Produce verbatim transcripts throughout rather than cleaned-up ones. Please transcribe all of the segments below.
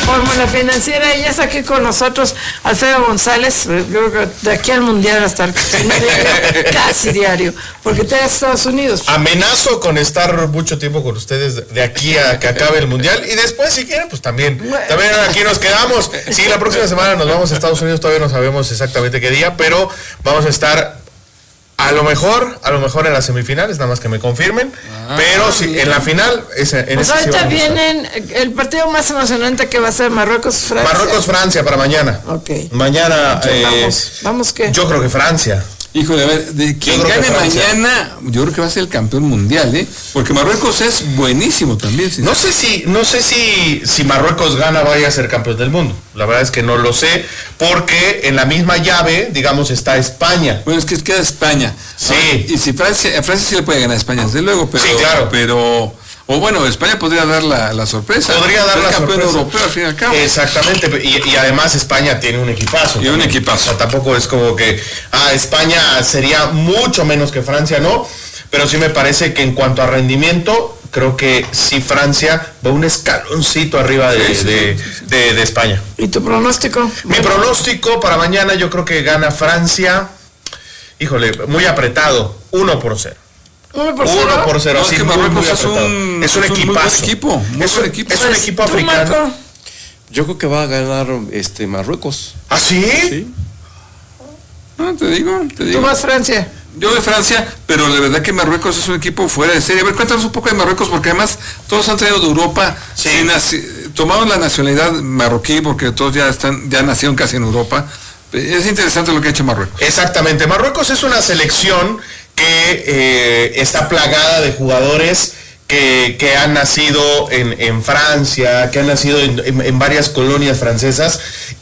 Fórmula Financiera y ya está aquí con nosotros Alfredo González. Yo creo que de aquí al Mundial hasta el diario, casi diario, porque te vas a Estados Unidos. Amenazo con estar mucho tiempo con ustedes de aquí a que acabe el Mundial y después si quieren pues también, también aquí nos quedamos. Sí, la próxima semana nos vamos a Estados Unidos, todavía no sabemos exactamente qué día, pero vamos a estar a lo mejor, a lo mejor en las semifinales, nada más que me confirmen, ah, pero sí, en la final, esa, en pues esa ahorita sí vienen, el partido más emocionante que va a ser Marruecos-Francia. Marruecos-Francia para mañana. Ok. Mañana, eh, vamos, ¿vamos qué? Yo creo que Francia. Híjole, a ver, de quien gane mañana, yo creo que va a ser el campeón mundial, ¿eh? Porque Marruecos es buenísimo también. ¿Sí? No sé si, no sé si, si Marruecos gana vaya a ser campeón del mundo. La verdad es que no lo sé, porque en la misma llave, digamos, está España. Bueno, es que queda España. Sí. Ahora, y si Francia, a Francia sí le puede ganar a España, desde luego, pero, sí, claro. pero o bueno, España podría dar la, la sorpresa. Podría dar la campeón sorpresa. europeo al fin y al cabo. Exactamente, y, y además España tiene un equipazo. Y también. un equipazo. O sea, tampoco es como que, ah, España sería mucho menos que Francia, ¿no? Pero sí me parece que en cuanto a rendimiento, creo que sí Francia va un escaloncito arriba de, sí, sí, de, sí, sí. De, de España. ¿Y tu pronóstico? Mi pronóstico para mañana yo creo que gana Francia, híjole, muy apretado, uno por cero. Uno por cero. Uno por cero. No, sí, es que Marruecos es un, es un equipazo. Es un equipo. Muy es un equipo. Es un equipo africano. Marco? Yo creo que va a ganar este Marruecos. ¿Ah, sí? Sí. No, te digo, te digo. ¿Tú vas Francia? Yo de Francia, pero la verdad que Marruecos es un equipo fuera de serie. A ver, cuéntanos un poco de Marruecos, porque además todos han traído de Europa, sí. sin naci- tomaron la nacionalidad marroquí, porque todos ya están, ya nacieron casi en Europa. Es interesante lo que ha hecho Marruecos. Exactamente, Marruecos es una selección que eh, está plagada de jugadores que, que han nacido en, en Francia, que han nacido en, en, en varias colonias francesas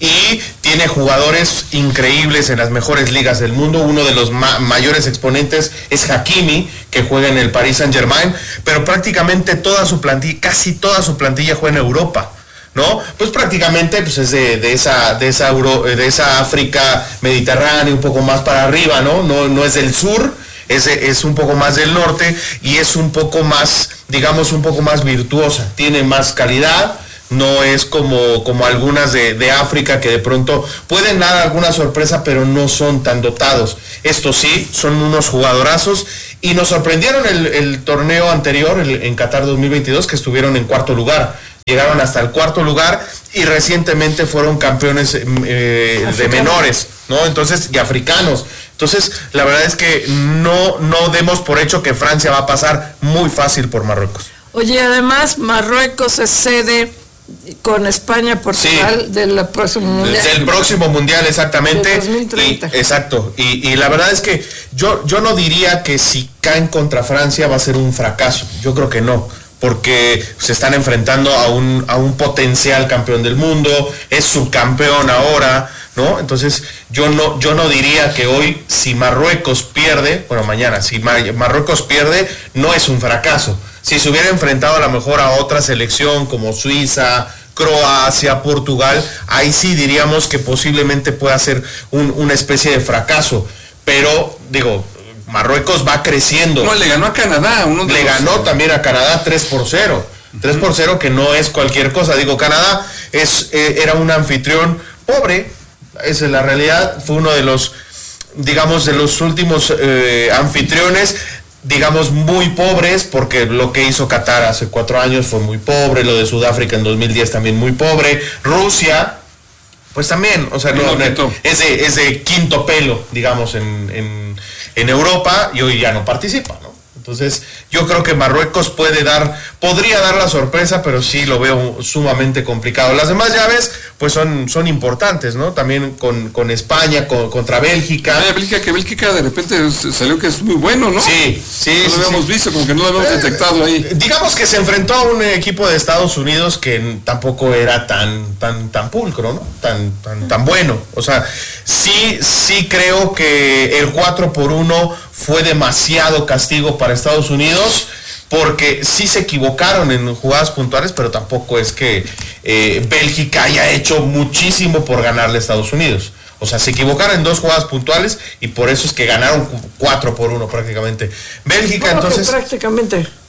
y tiene jugadores increíbles en las mejores ligas del mundo. Uno de los ma- mayores exponentes es Hakimi, que juega en el Paris Saint-Germain, pero prácticamente toda su plantilla, casi toda su plantilla juega en Europa. ¿No? Pues prácticamente pues es de, de esa de esa Euro, de esa África mediterránea, un poco más para arriba, ¿no? No, no es del sur, es, de, es un poco más del norte y es un poco más, digamos, un poco más virtuosa, tiene más calidad, no es como, como algunas de, de África que de pronto pueden dar alguna sorpresa, pero no son tan dotados. Estos sí, son unos jugadorazos y nos sorprendieron el, el torneo anterior, el, en Qatar dos mil veintidós, que estuvieron en cuarto lugar. Llegaron hasta el cuarto lugar y recientemente fueron campeones eh, de menores, ¿no? Entonces, y africanos. Entonces, la verdad es que no, no demos por hecho que Francia va a pasar muy fácil por Marruecos. Oye, además, Marruecos es sede con España, Portugal, sí, del próximo mundial. Del próximo mundial, exactamente. De dos mil treinta. Y, exacto. Y, y la verdad es que yo, yo no diría que si caen contra Francia va a ser un fracaso. Yo creo que no. Porque se están enfrentando a un, a un potencial campeón del mundo, es subcampeón ahora, ¿no? Entonces, yo no, yo no diría que hoy, si Marruecos pierde, bueno, mañana, si Mar- Marruecos pierde, no es un fracaso. Si se hubiera enfrentado a lo mejor a otra selección como Suiza, Croacia, Portugal, ahí sí diríamos que posiblemente pueda ser un, una especie de fracaso. Pero, digo, Marruecos va creciendo. No, le ganó a Canadá. Uno de le los... ganó también a Canadá tres por cero. tres por cero que no es cualquier cosa. Digo, Canadá es, eh, era un anfitrión pobre. Esa es la realidad. Fue uno de los, digamos, de los últimos eh, anfitriones, digamos, muy pobres, porque lo que hizo Qatar hace cuatro años fue muy pobre. Lo de Sudáfrica en dos mil diez también muy pobre. Rusia, pues también, o sea, no, no, es, de, es de quinto pelo, digamos, en, en, en Europa, y hoy ya no participa, ¿no? Entonces, yo creo que Marruecos puede dar, podría dar la sorpresa, pero sí lo veo sumamente complicado. Las demás llaves, pues son, son importantes, ¿no? También con, con España, con, contra Bélgica. Ah, Bélgica, que Bélgica de repente salió que es muy bueno, ¿no? Sí, sí. No sí, lo habíamos sí. visto, como que no lo habíamos eh, detectado ahí. Digamos que se enfrentó a un equipo de Estados Unidos que tampoco era tan, tan, tan pulcro, ¿no? Tan, tan, tan bueno. O sea, sí, sí creo que el cuatro por uno fue demasiado castigo para Estados Unidos, porque sí se equivocaron en jugadas puntuales, pero tampoco es que eh, Bélgica haya hecho muchísimo por ganarle a Estados Unidos. O sea, se equivocaron en dos jugadas puntuales y por eso es que ganaron cuatro por uno prácticamente. Bélgica, bueno, entonces... prácticamente.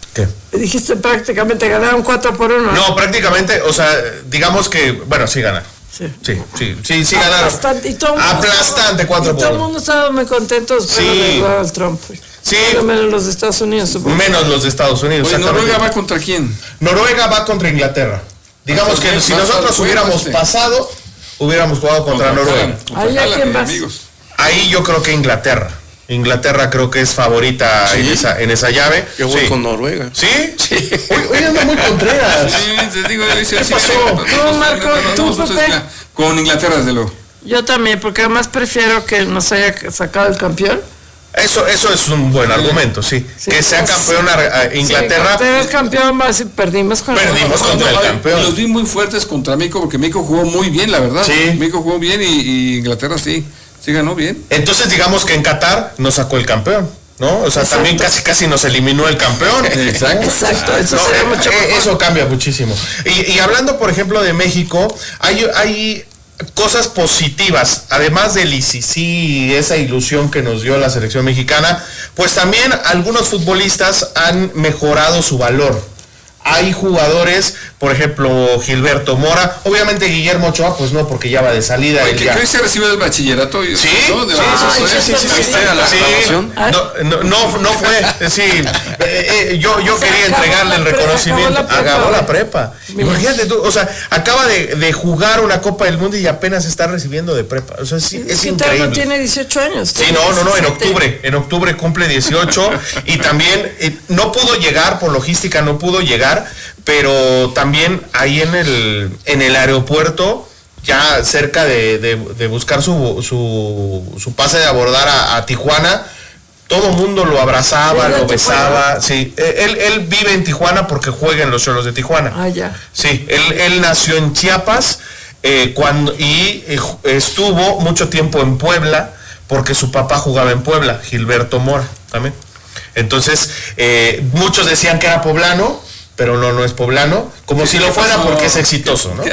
¿Qué? Dijiste prácticamente ganaron cuatro por uno. No, prácticamente, o sea, digamos que, bueno, sí ganan. Sí. Sí, sí, sí, sí ganaron. Aplastante, y todo el mundo Aplastante, estaba- cuatro y por todo el uno. mundo estaba muy contento después Sí. de Donald Trump. Sí. Por lo menos los de Estados Unidos, supongo. Menos los de Estados Unidos. Oye, exactamente. ¿Noruega va contra quién? Noruega va contra Inglaterra. Digamos Hasta que bien, si va a nosotros estar hubiéramos fuerte. pasado, hubiéramos jugado contra Noruega. Haaland, contra Ahí, ¿a Haaland, quién mis vas? amigos. Ahí yo creo que Inglaterra. Inglaterra creo que es favorita ¿Sí? en esa en esa llave. Yo voy Sí. con Noruega. ¿Sí? Hoy, hoy anda muy contreras. Sí, te digo, yo decía, ¿Qué sí, pasó? sí, Tú, no, no, Marco, no, no, tú, no, no, Pepe. no, con Inglaterra, desde luego. Yo también, porque además prefiero que nos haya sacado el campeón. Eso eso es un buen argumento, sí. Sí, que sea pues, campeona eh, Inglaterra. Si Inglaterra es campeón, va a decir, perdimos con Perdimos contra el Ay, campeón. Los vi muy fuertes contra México, porque México jugó muy bien, la verdad. Sí. México jugó bien y, y Inglaterra sí, sí ganó bien. Entonces digamos que en Qatar nos sacó el campeón, ¿no? O sea, Exacto. también casi casi nos eliminó el campeón. Exacto. Exacto, eso No, sería eh, mucho eh, mejor. eso cambia muchísimo. Y, y hablando, por ejemplo, de México, hay, hay cosas positivas, además del I C C y esa ilusión que nos dio la selección mexicana, pues también algunos futbolistas han mejorado su valor. Hay jugadores, por ejemplo, Gilberto Mora, obviamente Guillermo Ochoa, pues no, porque ya va de salida. Oye, él que, ya- que hoy se recibió el bachillerato. y- Sí, ¿no? De sí, la- sí, sí, sí, sí, sí, ¿Fuiste sí, a la sí. graduación? No, no, no, no fue, sí, eh, eh, yo, yo O sea, quería acabó entregarle el la pre- reconocimiento, acabó la prepa, acabó la güey. prepa, imagínate tú, o sea, acaba de, de jugar una Copa del Mundo y apenas está recibiendo de prepa, o sea, sí, es Si todavía increíble. tiene dieciocho años. Sí, no, no, no, en octubre, en octubre cumple dieciocho y también eh, no pudo llegar, por logística no pudo llegar, pero también ahí en el, en el aeropuerto, ya cerca de, de, de buscar su, su, su pase de abordar a, a Tijuana, todo mundo lo abrazaba, ¿Era lo de besaba, sí, él, él vive en Tijuana porque juega en los Cholos de Tijuana. Ah, ya. Sí, él, él nació en Chiapas eh, cuando, y eh, ju- estuvo mucho tiempo en Puebla porque su papá jugaba en Puebla, Gilberto Mora también. Entonces, eh, muchos decían que era poblano, pero no, no es poblano, como si lo fuera porque es exitoso, ¿no?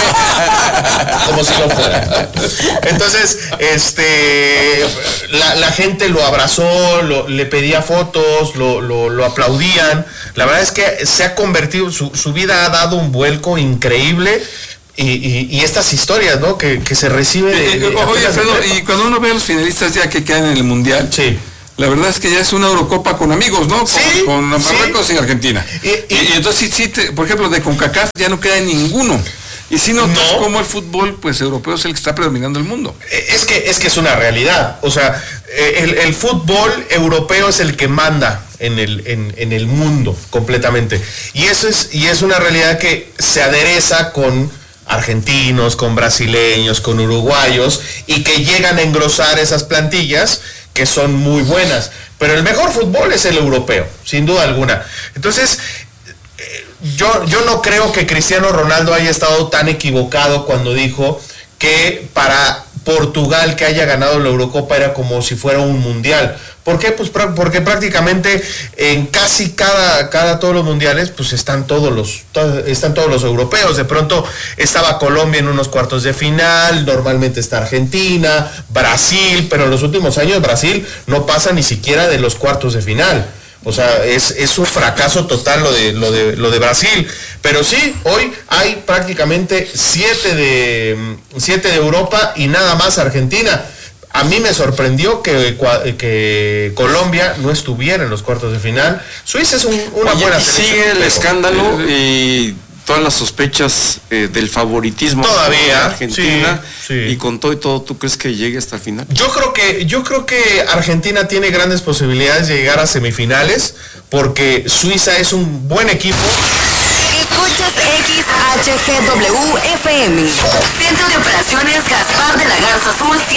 Como si lo fuera. Entonces, este, la, la gente lo abrazó, lo- le pedía fotos, lo, lo, lo aplaudían. La verdad es que se ha convertido, su, su vida ha dado un vuelco increíble. Y, y, y estas historias, ¿no? Que, que se recibe de, Eh, de- eh, Oye, apenas de Alfredo, prepa. y cuando uno ve a los finalistas ya que quedan en el Mundial, Sí. la verdad es que ya es una Eurocopa con amigos, ¿no? Con, Sí, con Marruecos sí. y Argentina. Y- Y, y- y entonces, sí, sí, te- por ejemplo, de CONCACAF ya no queda ninguno. Y si notas No. cómo el fútbol, pues europeo es el que está predominando el mundo. Es que, es que es una realidad. O sea, eh, el, el fútbol europeo es el que manda en el, en, en el mundo completamente. Y eso es, y es una realidad que se adereza con argentinos, con brasileños, con uruguayos, y que llegan a engrosar esas plantillas que son muy buenas. Pero el mejor fútbol es el europeo, sin duda alguna. Entonces, yo, yo no creo que Cristiano Ronaldo haya estado tan equivocado cuando dijo que para Portugal que haya ganado la Eurocopa era como si fuera un mundial. ¿Por qué? Pues pra- porque prácticamente en casi cada, cada todos los mundiales pues están todos los to- están todos los europeos. De pronto estaba Colombia en unos cuartos de final, normalmente está Argentina, Brasil, pero en los últimos años Brasil no pasa ni siquiera de los cuartos de final. O sea, es, es un fracaso total lo de, lo de lo de Brasil. Pero sí, hoy hay prácticamente siete de siete de Europa y nada más Argentina. A mí me sorprendió que, que Colombia no estuviera en los cuartos de final. Suiza es un, una Oye, buena y selección, sigue el pero- escándalo y todas las sospechas eh, del favoritismo Todavía, de Argentina, sí, sí. y con todo y todo, ¿tú crees que llegue hasta el final? Yo creo que yo creo que Argentina tiene grandes posibilidades de llegar a semifinales porque Suiza es un buen equipo. Escuchas X H G W F M. Centro de Operaciones Gaspar de la Garza Azul